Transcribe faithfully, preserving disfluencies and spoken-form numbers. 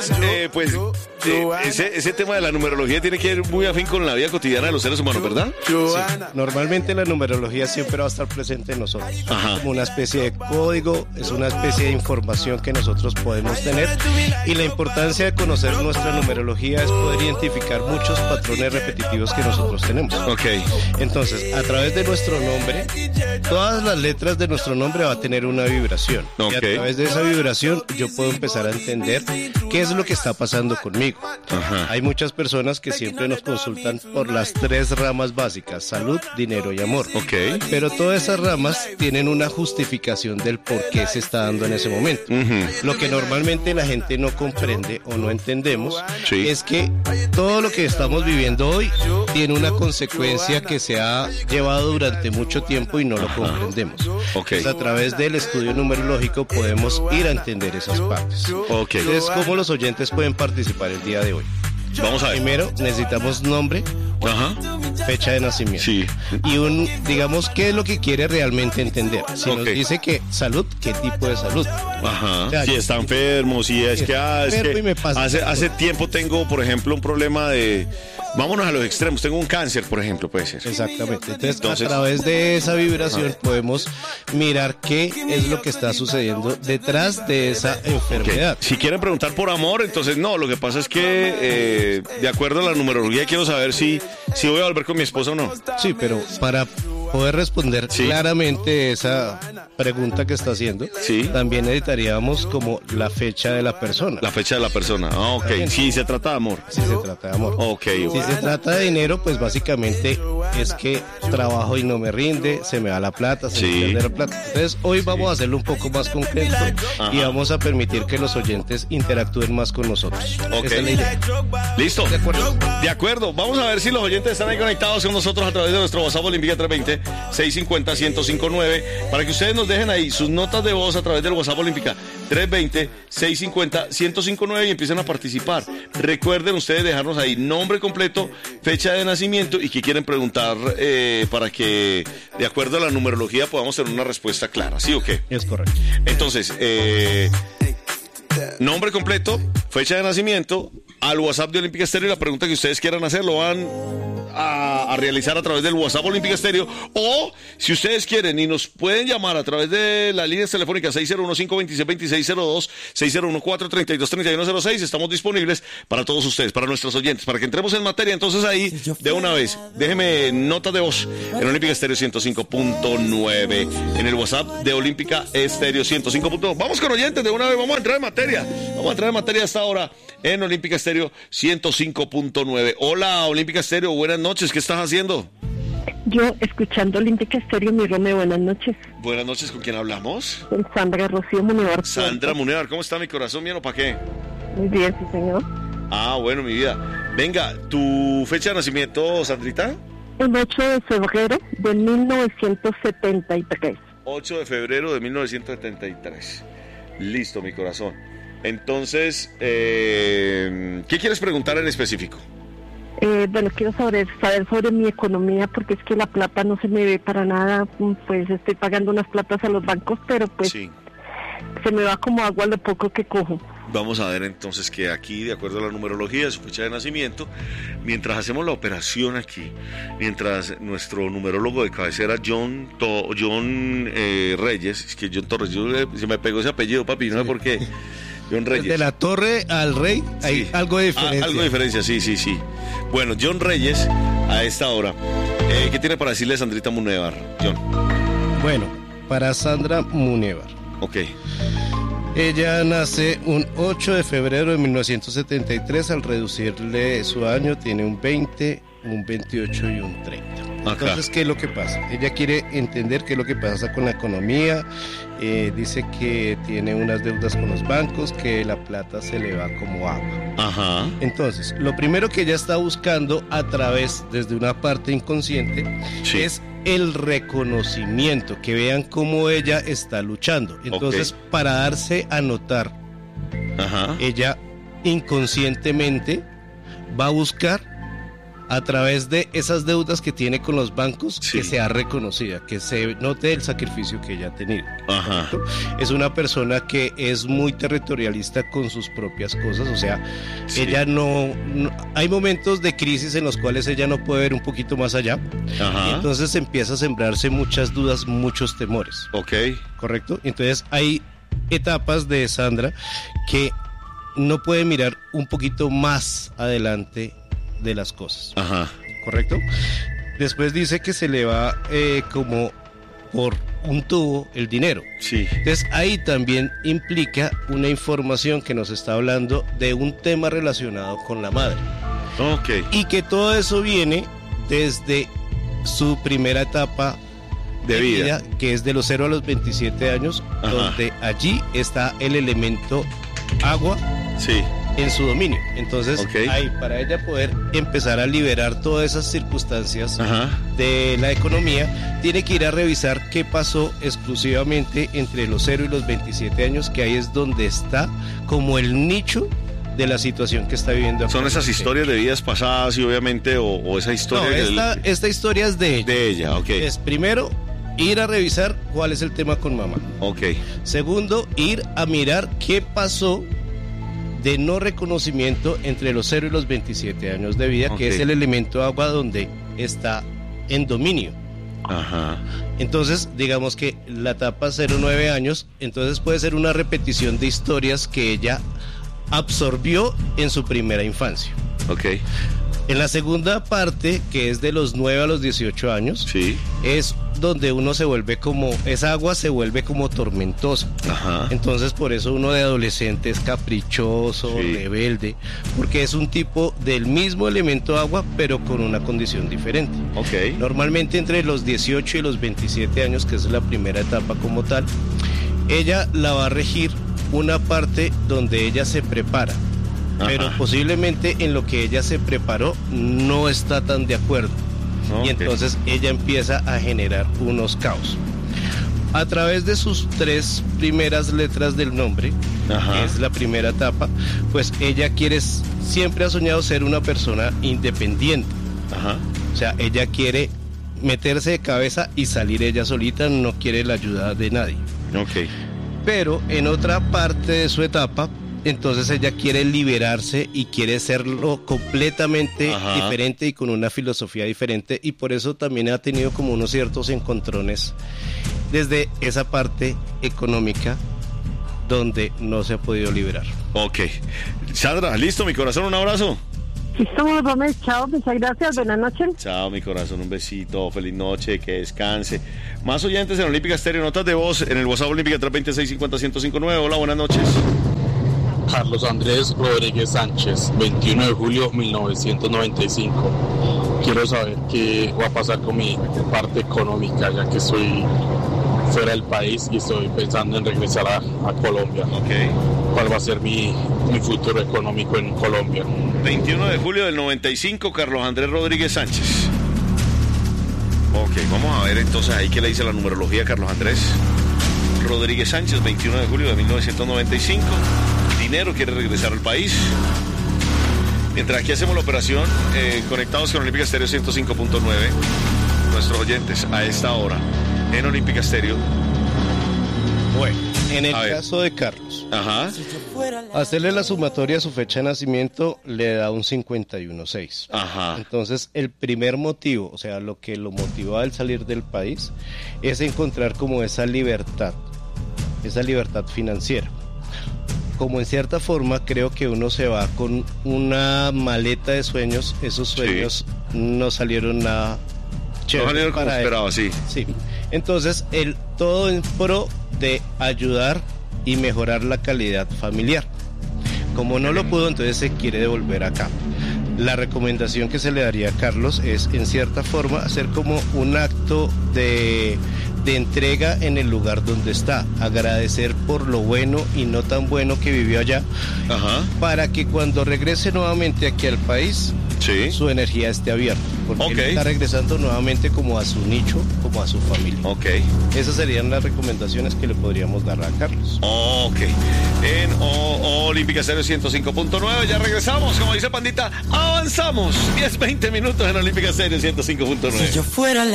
Eh, pues eh, ese, ese tema de la numerología tiene que ir muy afín con la vida cotidiana de los seres humanos, ¿verdad? Sí. Normalmente la numerología siempre va a estar presente en nosotros. Ajá. Como una especie de código, es una especie de información que nosotros podemos tener. Y la importancia de conocer nuestra numerología es poder identificar muchos patrones repetitivos que nosotros tenemos. Ok. Entonces, a través de nuestro nombre, todas las letras de nuestro nombre va a tener una vibración. Ok. Y a través de esa vibración yo puedo empezar a entender qué es lo que está pasando conmigo. Ajá. Hay muchas personas que siempre nos consultan por las tres ramas básicas: salud, dinero y amor. Ok. Pero todas esas ramas tienen una justificación del por qué se está dando en ese momento. Uh-huh. Lo que normalmente la gente no comprende o no entendemos Sí. es que todo lo que estamos viviendo hoy tiene una consecuencia que se ha llevado durante mucho tiempo y no lo comprendemos. Ok. Entonces, a través del estudio numerológico podemos ir a entender esas partes. Ok. Entonces, ¿cómo los oyentes pueden participar el día de hoy? Vamos a ver. Primero, necesitamos nombre, Ajá. fecha de nacimiento. Sí. Y un, digamos, ¿qué es lo que quiere realmente entender? Si Ok. nos dice que salud, ¿qué tipo de salud? Ajá. O sea, Si está enfermo, si es si que, está ah, es enfermo que y me pasa hace, esto. hace tiempo tengo, por ejemplo, un problema de... Vámonos a los extremos. Tengo un cáncer, por ejemplo, puede ser. Exactamente. Entonces, Entonces- a través de esa vibración podemos mirar qué es lo que está sucediendo detrás de esa Ok. enfermedad. Si quieren preguntar por amor, entonces no. Lo que pasa es que, eh, de acuerdo a la numerología, quiero saber si, si voy a volver con mi esposa o no. Sí, pero para poder responder Sí. claramente esa pregunta que está haciendo, Sí. también necesitaríamos como la fecha de la persona. La fecha de la persona. Ah, ok. Sí, se trata de amor. Si se trata de amor. Ok, ok. Si se trata de dinero, pues básicamente es que trabajo y no me rinde, se me va la plata, se Sí. me pierde la plata. Entonces hoy vamos a hacerlo un poco más concreto y Ajá. vamos a permitir que los oyentes interactúen más con nosotros. Ok. Esa es la idea. ¿Listo? De acuerdo. De acuerdo. Vamos a ver si los oyentes están ahí conectados con nosotros a través de nuestro WhatsApp Olímpica tres dos cero, seis cinco cero, uno cero cinco nueve para que ustedes nos dejen ahí sus notas de voz a través del WhatsApp Olímpica tres dos cero, seis cinco cero, uno cero cinco nueve y empiecen a participar. Recuerden ustedes dejarnos ahí nombre completo, fecha de nacimiento y que quieren preguntar eh, para que, de acuerdo a la numerología, podamos tener una respuesta clara. ¿Sí o qué? Es correcto. Entonces, eh, nombre completo, fecha de nacimiento, al WhatsApp de Olímpica Estéreo y la pregunta que ustedes quieran hacer lo van a, a realizar a través del WhatsApp Olímpica Estéreo. O si ustedes quieren y nos pueden llamar a través de las líneas telefónicas seis cero uno, cinco dos seis, dos seis cero dos, seis cero uno cuatro, tres dos tres uno cero seis, estamos disponibles para todos ustedes, para nuestros oyentes, para que entremos en materia. Entonces ahí, de una vez, déjeme notas de voz en Olímpica Estéreo ciento cinco punto nueve, en el WhatsApp de Olímpica Estéreo ciento cinco punto nueve. Vamos con oyentes de una vez, vamos a entrar en materia. Vamos a entrar en materia hasta ahora en Olímpica Estéreo ciento cinco punto nueve. Hola, Olímpica Estéreo, buenas noches, ¿qué estás haciendo? Yo, escuchando Olímpica Estéreo, mi Rome, buenas noches. Buenas noches, ¿con quién hablamos? Con Sandra Rocío Munevar. Sandra Munevar, ¿cómo está mi corazón, mío? ¿Para qué? Muy bien, sí, señor. Ah, bueno, mi vida. Venga, ¿tu fecha de nacimiento, Sandrita? El ocho de febrero de mil novecientos setenta y tres. ocho de febrero de mil novecientos setenta y tres. Listo, mi corazón. Entonces, eh, ¿qué quieres preguntar en específico? Eh, bueno, quiero saber, saber sobre mi economía, porque es que la plata no se me ve para nada. Pues estoy pagando unas platas a los bancos, pero pues Sí. se me va como agua lo poco que cojo. Vamos a ver entonces que aquí, de acuerdo a la numerología de su fecha de nacimiento, mientras hacemos la operación aquí, mientras nuestro numerólogo de cabecera, John To- John eh, Reyes, es que John Torres, yo, le- se me pegó ese apellido, papi, no sé por qué. John Reyes. De la torre al rey hay Sí. algo de Ah, diferencia. algo de diferencia, sí, sí, sí. Bueno, John Reyes, a esta hora, eh, ¿qué tiene para decirle a Sandrita Munevar, John? Bueno, para Sandra Munevar. Ok. Ella nace un ocho de febrero de mil novecientos setenta y tres. Al reducirle su año tiene un veinte, un veintiocho y un treinta. Acá. Entonces, ¿qué es lo que pasa? Ella quiere entender qué es lo que pasa con la economía. Eh, dice que tiene unas deudas con los bancos, que la plata se le va como agua. Ajá. Entonces, lo primero que ella está buscando a través, desde una parte inconsciente, Sí. es el reconocimiento, que vean cómo ella está luchando. Entonces, Ok. para darse a notar, Ajá. ella inconscientemente va a buscar a través de esas deudas que tiene con los bancos, sí, que sea reconocida, que se note el sacrificio que ella ha tenido. Ajá. Es una persona que es muy territorialista con sus propias cosas, o sea, sí, ella no, no... Hay momentos de crisis en los cuales ella no puede ver un poquito más allá. Ajá. Y entonces empieza a sembrarse muchas dudas, muchos temores. Ok. ¿Correcto? Entonces hay etapas de Sandra que no puede mirar un poquito más adelante de las cosas. Ajá. ¿Correcto? Después dice que se le va eh, como por un tubo el dinero. Sí. Entonces ahí también implica una información que nos está hablando de un tema relacionado con la madre. Ok. Y que todo eso viene desde su primera etapa de, de vida. vida, que es de los cero a los veintisiete años, ajá, donde allí está el elemento agua, sí, en su dominio. Entonces, okay, ahí, para ella poder empezar a liberar todas esas circunstancias, ajá, de la economía, tiene que ir a revisar qué pasó exclusivamente entre los cero y los veintisiete años, que ahí es donde está como el nicho de la situación que está viviendo. Son esas historias de vidas pasadas y obviamente, o, o esa historia... No, esta, del... esta historia es de ella. De ella, ok. Es primero ir a revisar cuál es el tema con mamá. Ok. Segundo, ir a mirar qué pasó de no reconocimiento entre los cero y los veintisiete años de vida, okay, que es el elemento agua donde está en dominio. Ajá. Entonces, digamos que la etapa cero a nueve años, entonces puede ser una repetición de historias que ella absorbió en su primera infancia. Ok. En la segunda parte, que es de los nueve a los dieciocho años, sí, es donde uno se vuelve como, esa agua se vuelve como tormentosa. Ajá. Entonces por eso uno de adolescente es caprichoso, sí, rebelde, porque es un tipo del mismo elemento agua, pero con una condición diferente. Okay. Normalmente entre los dieciocho y los veintisiete años, que es la primera etapa como tal, ella la va a regir una parte donde ella se prepara. Ajá. Pero posiblemente en lo que ella se preparó no está tan de acuerdo. Okay. Y entonces ella empieza a generar unos caos. A través de sus tres primeras letras del nombre, ajá, que es la primera etapa, pues ella quiere, siempre ha soñado ser una persona independiente. Ajá. O sea, ella quiere meterse de cabeza y salir ella solita, no quiere la ayuda de nadie. Okay. Pero en otra parte de su etapa, entonces ella quiere liberarse y quiere serlo completamente, ajá, diferente y con una filosofía diferente, y por eso también ha tenido como unos ciertos encontrones desde esa parte económica donde no se ha podido liberar. Ok. Sandra, listo, mi corazón, un abrazo. Listo, Gómez, chao, muchas gracias, buenas noches. Chao, mi corazón, un besito, feliz noche, que descanse. Más oyentes en Olímpica Estéreo, notas de voz en el WhatsApp Olímpica tres dos seis cinco cero cero cinco nueve. Hola, buenas noches. Carlos Andrés Rodríguez Sánchez, veintiuno de julio de mil novecientos noventa y cinco. Quiero saber qué va a pasar con mi parte económica, ya que estoy fuera del país y estoy pensando en regresar a, a Colombia. Okay. ¿Cuál va a ser mi, mi futuro económico en Colombia? veintiuno de julio del noventa y cinco, Carlos Andrés Rodríguez Sánchez. Ok, vamos a ver entonces ahí qué le dice la numerología a Carlos Andrés Rodríguez Sánchez, veintiuno de julio de mil novecientos noventa y cinco. Dinero, quiere regresar al país. Mientras aquí hacemos la operación, eh, conectados con Olímpica Estéreo ciento cinco punto nueve, nuestros oyentes a esta hora en Olímpica Estéreo. Bueno, en el caso de Carlos, ajá, hacerle la sumatoria a su fecha de nacimiento le da un cincuenta y uno seis. Ajá. Entonces, el primer motivo, o sea, lo que lo motivó al salir del país, es encontrar como esa libertad, esa libertad financiera. Como en cierta forma creo que uno se va con una maleta de sueños, esos sueños, sí, no salieron nada chévere. No salieron como esperaba, sí. Sí. Entonces, el todo en pro de ayudar y mejorar la calidad familiar. Como no lo pudo, entonces se quiere devolver acá. La recomendación que se le daría a Carlos es, en cierta forma, hacer como un acto de, de entrega en el lugar donde está, agradecer por lo bueno y no tan bueno que vivió allá, ajá, para que cuando regrese nuevamente aquí al país sí, su energía esté abierta, porque okay, él está regresando nuevamente como a su nicho, como a su familia. Ok. Esas serían las recomendaciones que le podríamos dar a Carlos. Ok. En o Olímpica Estéreo ciento cinco punto nueve, ya regresamos, como dice Pandita, avanzamos diez, veinte minutos en Olímpica Estéreo ciento cinco punto nueve. Si yo fuera